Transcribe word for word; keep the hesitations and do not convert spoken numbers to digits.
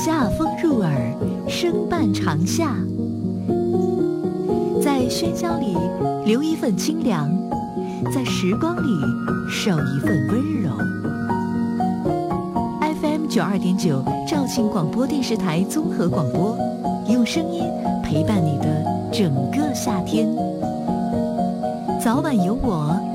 夏风入耳，声伴长夏。在喧嚣里留一份清凉，在时光里守一份温柔。F M 九二点九肇庆广播电视台综合广播，用声音陪伴你的整个夏天。早晚有我。